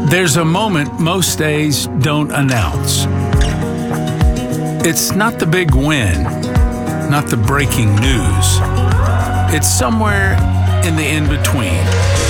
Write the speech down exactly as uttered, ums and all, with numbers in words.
There's a moment most days don't announce. It's not the big win, not the breaking news. It's somewhere in the in-between.